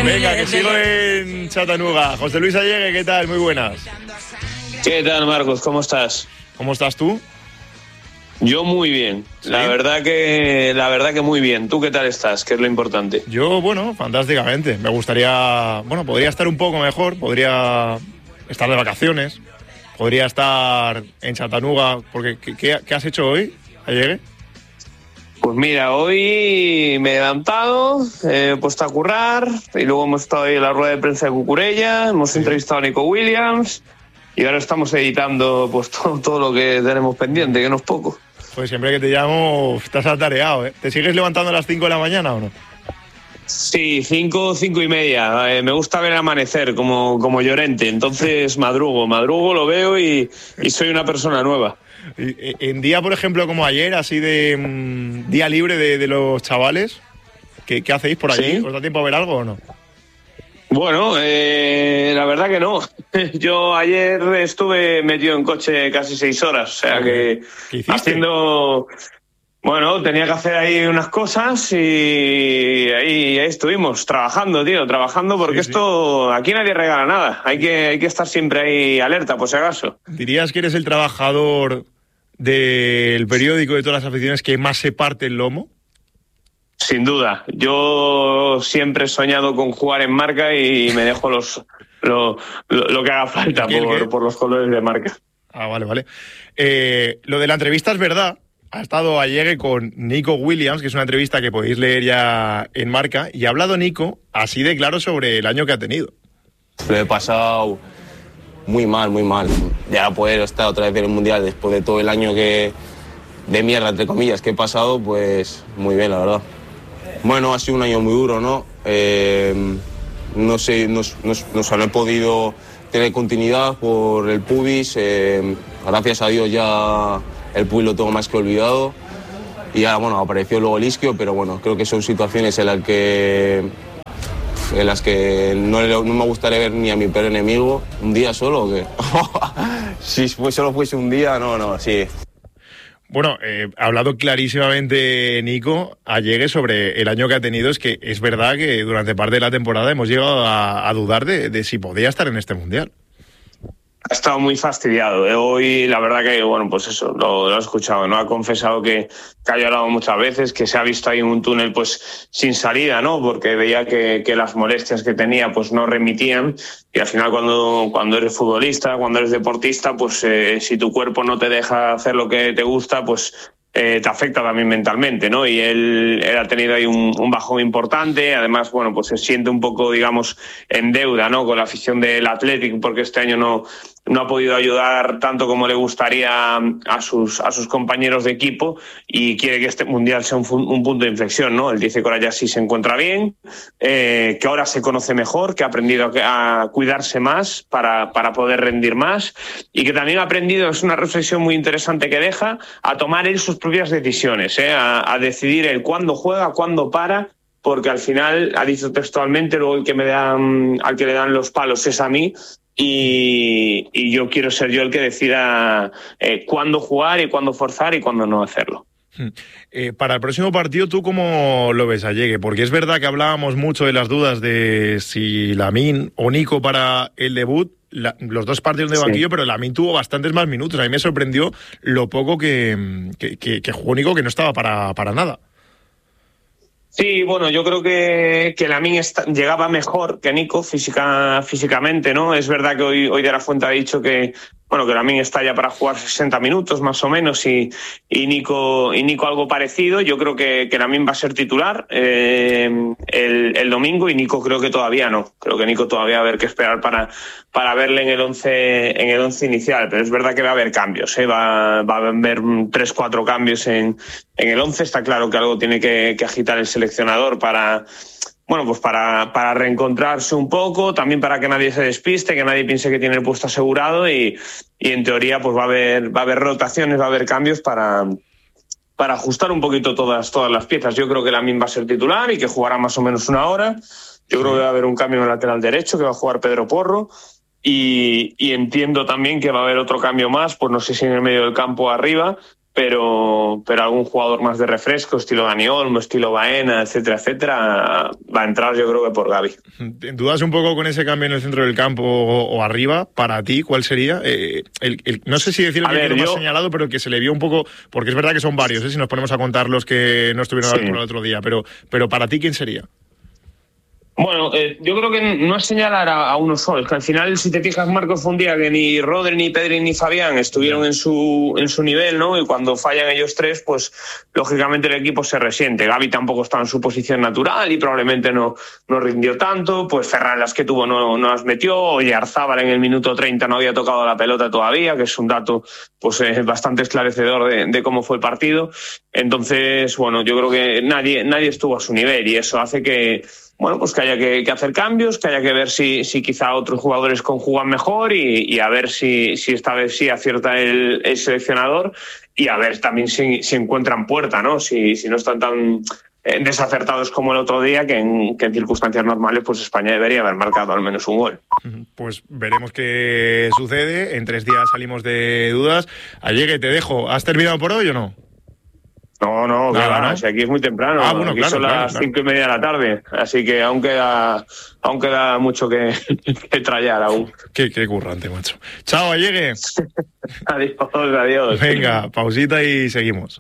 Venga, que sigo en Chattanooga. José Luis Allegue, ¿qué tal? Muy buenas. ¿Qué tal, Marcos? ¿Cómo estás? ¿Cómo estás tú? Yo muy bien. ¿Sí? La verdad que muy bien. ¿Tú qué tal estás? ¿Qué es lo importante? Yo, bueno, fantásticamente. Me gustaría... Bueno, podría estar un poco mejor. Podría estar de vacaciones. Podría estar en Chattanooga. Porque, ¿qué has hecho hoy, Allegue? Pues mira, hoy me he levantado, he puesto a currar y luego hemos estado ahí en la rueda de prensa de Cucurella, hemos entrevistado a Nico Williams y ahora estamos editando pues todo lo que tenemos pendiente, que no es poco. Pues siempre que te llamo estás atareado, ¿eh? ¿Te sigues levantando a las 5 de la mañana o no? Sí, 5:30. Me gusta ver el amanecer como Llorente, entonces madrugo, lo veo y soy una persona nueva. En día, por ejemplo, como ayer, así de día libre de los chavales, ¿qué hacéis por allí? ¿Sí? ¿Os da tiempo a ver algo o no? Bueno, la verdad que no. Yo ayer estuve metido en coche casi 6 horas, o sea que haciendo... Bueno, tenía que hacer ahí unas cosas y ahí estuvimos, trabajando porque esto, aquí nadie regala nada, hay que estar siempre ahí alerta, por si acaso. ¿Dirías que eres el trabajador del periódico de todas las aficiones que más se parte el lomo? Sin duda, yo siempre he soñado con jugar en Marca y me dejo lo que haga falta por los colores de Marca. Ah, vale. Lo de la entrevista es verdad. Ha estado Allegue con Nico Williams, que es una entrevista que podéis leer ya en Marca, y ha hablado Nico así de claro sobre el año que ha tenido. Lo he pasado muy mal. Ya poder estar otra vez en el Mundial después de todo el año de mierda, entre comillas, que he pasado, pues muy bien, la verdad. Bueno, ha sido un año muy duro, ¿no? No sé, no he podido tener continuidad por el pubis. Gracias a Dios ya... El pubis lo tengo más que olvidado y ya, bueno, apareció luego el isquio, pero bueno, creo que son situaciones en las que no me gustaría ver ni a mi peor enemigo. ¿Un día solo o qué? Si solo fuese un día, no, sí. Bueno, ha hablado clarísimamente Nico Allegue sobre el año que ha tenido. Es que es verdad que durante parte de la temporada hemos llegado a dudar de si podía estar en este Mundial. Ha estado muy fastidiado. Hoy, la verdad que, bueno, pues eso, lo he escuchado, ¿no? Ha confesado que ha llorado muchas veces, que se ha visto ahí en un túnel, pues, sin salida, ¿no? Porque veía que las molestias que tenía, pues, no remitían. Y al final, cuando eres futbolista, cuando eres deportista, pues, si tu cuerpo no te deja hacer lo que te gusta, pues... te afecta también mentalmente, ¿no? Y él ha tenido ahí un bajón importante, además, bueno, pues se siente un poco, digamos, en deuda, ¿no? Con la afición del Athletic, porque este año no ha podido ayudar tanto como le gustaría a sus compañeros de equipo y quiere que este Mundial sea un punto de inflexión, ¿no? Él dice que ahora ya sí se encuentra bien, que ahora se conoce mejor, que ha aprendido a cuidarse más para poder rendir más y que también ha aprendido, es una reflexión muy interesante que deja, a tomar él sus propias decisiones, a decidir el cuándo juega, cuándo para, porque al final, ha dicho textualmente, luego al que le dan los palos es a mí, y yo quiero ser yo el que decida cuándo jugar y cuándo forzar y cuándo no hacerlo. Para el próximo partido, ¿tú cómo lo ves, Allegue? Porque es verdad que hablábamos mucho de las dudas de si Lamine o Nico para el debut. Los dos partidos de banquillo, pero Lamine tuvo bastantes más minutos. A mí me sorprendió lo poco que jugó Nico, que no estaba para nada. Sí, bueno, yo creo que Lamine llegaba mejor que Nico físicamente, ¿no? Es verdad que hoy De La Fuente ha dicho que Lamine está ya para jugar 60 minutos más o menos y Nico algo parecido. Yo creo que Lamine va a ser titular el domingo y Nico creo que todavía no. Creo que Nico todavía va a haber que esperar para verle en el once inicial, pero es verdad que va a haber cambios, va a haber 3-4 cambios en el 11. Está claro que algo tiene que agitar el seleccionador para reencontrarse un poco, también para que nadie se despiste, que nadie piense que tiene el puesto asegurado y en teoría pues va a haber rotaciones, va a haber cambios para ajustar un poquito todas las piezas. Yo creo que Lamine va a ser titular y que jugará más o menos una hora. Yo creo que va a haber un cambio en el lateral derecho, que va a jugar Pedro Porro. Y entiendo también que va a haber otro cambio más, pues no sé si en el medio del campo o arriba, pero algún jugador más de refresco, estilo Dani Olmo, estilo Baena, etcétera, etcétera, va a entrar yo creo que por Gavi. ¿Dudas un poco con ese cambio en el centro del campo o arriba? Para ti, ¿cuál sería? No sé si decir el que más señalado, pero que se le vio un poco, porque es verdad que son varios, si nos ponemos a contar los que no estuvieron el otro día, pero para ti, ¿quién sería? Bueno, yo creo que no es señalar a uno solo, es que al final, si te fijas, Marcos, fue un día que ni Rodri, ni Pedri, ni Fabián estuvieron en su nivel, ¿no? Y cuando fallan ellos tres, pues lógicamente el equipo se resiente. Gavi tampoco estaba en su posición natural y probablemente no rindió tanto, pues Ferran las que tuvo no las metió, Oyarzábal en el minuto 30 no había tocado la pelota todavía, que es un dato pues bastante esclarecedor de cómo fue el partido. Entonces, bueno, yo creo que nadie estuvo a su nivel y eso hace que pues que haya que hacer cambios, que haya que ver si quizá otros jugadores conjugan mejor y a ver si esta vez sí acierta el seleccionador y a ver también si encuentran puerta, ¿no? Si no están tan desacertados como el otro día, que en circunstancias normales pues España debería haber marcado al menos un gol. Pues veremos qué sucede. En 3 días salimos de dudas. Allegue, te dejo. ¿Has terminado por hoy o no? No, claro, ¿no? Si aquí es muy temprano. Bueno, aquí claro, son las 5:30 de la tarde, así que aún queda mucho que trallar aún. Qué currante, macho. Chao, Allegue. Adiós. Venga, pausita y seguimos.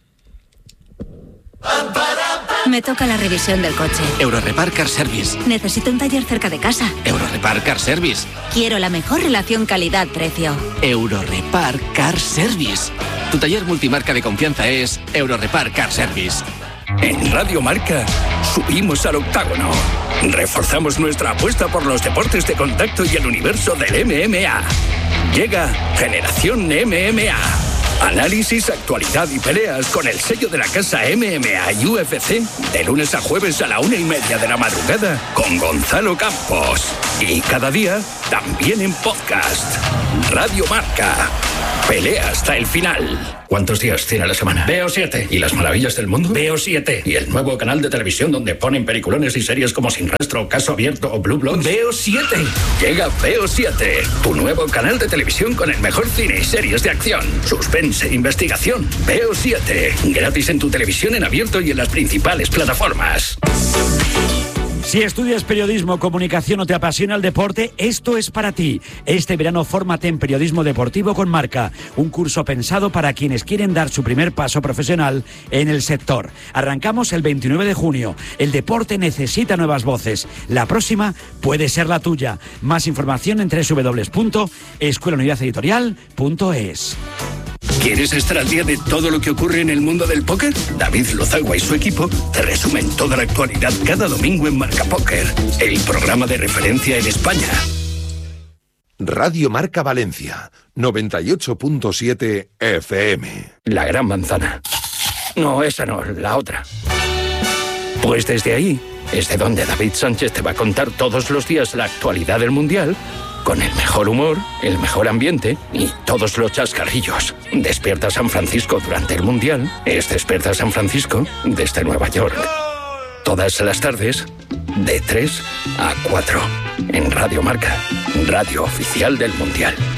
Me toca la revisión del coche. Eurorepar Car Service. Necesito un taller cerca de casa. Eurorepar Car Service. Quiero la mejor relación calidad-precio. Eurorepar Car Service. Tu taller multimarca de confianza es Eurorepar Car Service. En Radio Marca subimos al octágono. Reforzamos nuestra apuesta por los deportes de contacto y el universo del MMA. Llega Generación MMA. Análisis, actualidad y peleas con el sello de la casa MMA y UFC de lunes a jueves a la 1:30 de la madrugada con Gonzalo Campos. Y cada día también en podcast. Radio Marca. Pelea hasta el final. ¿Cuántos días tiene la semana? Veo 7. ¿Y las maravillas del mundo? Veo 7. ¿Y el nuevo canal de televisión donde ponen peliculones y series como Sin Rastro, Caso Abierto o Blue Bloods? Veo 7. Llega Veo 7, tu nuevo canal de televisión con el mejor cine y series de acción, suspense e investigación. Veo 7. Gratis en tu televisión en abierto y en las principales plataformas. Si estudias periodismo, comunicación o te apasiona el deporte, esto es para ti. Este verano fórmate en Periodismo Deportivo con Marca, un curso pensado para quienes quieren dar su primer paso profesional en el sector. Arrancamos el 29 de junio. El deporte necesita nuevas voces. La próxima puede ser la tuya. Más información en www.escuelaunidadeditorial.es. ¿Quieres estar al día de todo lo que ocurre en el mundo del póker? David Lozagua y su equipo te resumen toda la actualidad cada domingo en Marca Póker, el programa de referencia en España. Radio Marca Valencia, 98.7 FM. La Gran Manzana. No, esa no, la otra. Pues desde ahí es de donde David Sánchez te va a contar todos los días la actualidad del Mundial, con el mejor humor, el mejor ambiente y todos los chascarrillos. Despierta San Francisco durante el Mundial es Despierta San Francisco desde Nueva York. Todas las tardes, de 3 a 4, en Radio Marca, radio oficial del Mundial.